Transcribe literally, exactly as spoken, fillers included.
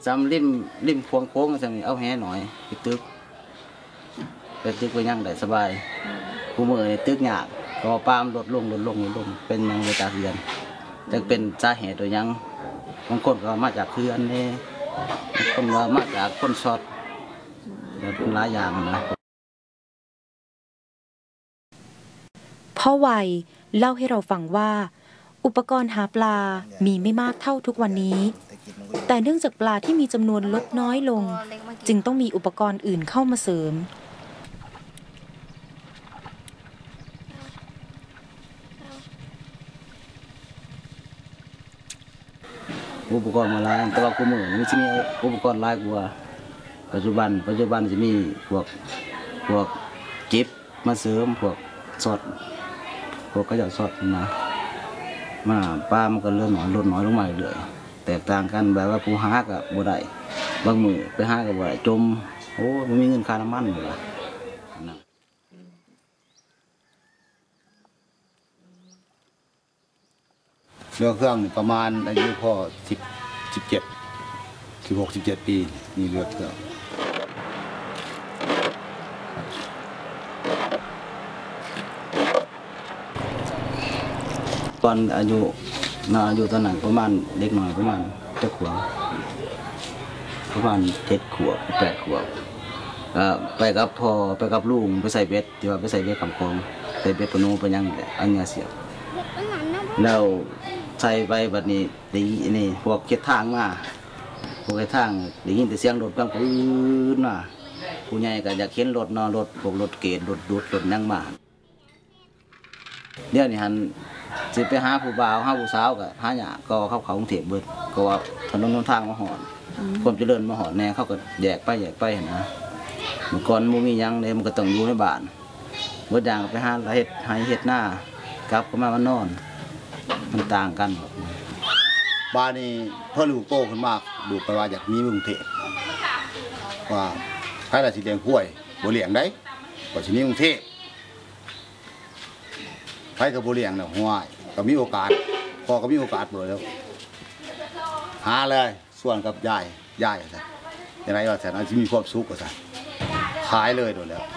จำริมริมควงโค้งจำเอาแห่หน่อยไปตึกไปตึกไปย่างได้สบายกูมือในตึกหยาบก็ปามลดลงลดลงลดลงเป็นยังเวลาเรียนจะเป็นสาเหตุตัวยังบางคนก็มาจากเพื่อนนี่บางคนก็มาจากคนช็อตเป็นหลายอย่างนะพ่อวัยเล่าให้เราฟังว่าอุปกรณ์หาปลามีไม่มากเท่าทุกวันนี้แต่เนื่องจากปลาที่มีจำนวนลดน้อยลงจึงต้องมีอุปกรณ์อื่นเข้ามาเสริมอุปกรณ์มาหลายแต่ว่ากูมือมันจะมีอุปกรณ์หลายกว่าปัจจุบันปัจจุบันจะมีพวกพวกจิ๊บมาเสริมพวกสดพวกกระจกสดมามาปลามันก็เริ่มหน่อยลดน้อยลงมาเรื่อยแตกต่างกันแบบว่าปูหากับบัวได้บางมือไปหากับบัวได้จมโอ้ไม่มีเงินค่าน้ำมันเลยเรือเครื่องประมาณอายุพ่อสิบสิบเจ็ดสิบหกสิบเจ็ดปีมีเรือเครื่องตอนอายุน่าอายุตอนนั้นประมาณเด็กหน่อยประมาณเจ็ดขวบประมาณเจ็ดขวบแปดขวบไปกับพ่อไปกับลุงไปใส่เบ็ดที่ว่าไปใส่เบ็ดคำคองใส่เบ็ดปนูไปยังอันเนี้ยเสียบแล้วใส่ไปแบบนี้ได้นี่พวกเข็ดทางมาพวกเข็ดทางได้ยินแต่เสียงรถกลางปืนมาผู้ใหญ่ก็อยากเห็นรถนอรถพวกรถเกตรถดูดรถนั่งมาเดี๋ยวนี้ฮันสิไปหาผู้บ่าวหาผู้สาวกับหาหยาก็เข้าเขากรุงเทพเบิดก็ว่าถนนหนทางมาหอดความเจริญมาหอดแน่เขาก็แยกไปแยกไปนะเมื่อก่อนมูมียังเลยมันก็ต้องอยู่ในบ้านเมื่ออย่างไปหาเห็ดหาเห็ดหน้ากลับก็มามานอนมันต่างกันบ้านนี้เพื่อลูกโตขึ้นมากดูไปว่าอยากมีกรุงเทพว่าถ้าเราสิเลี้ยงกล้วยบ่เลี้ยงได้ก็สิมีกรุงเทพใครกับบ่เลี้ยงน่ะห่วยก็มีโอกาสพอก็มีโอกาสเบิดแล้วหาเลยส่วนกับยายยายซะอย่างไรว่าแสนอาจจะมีความสุขก็ซะขายเลยโดนแล้ว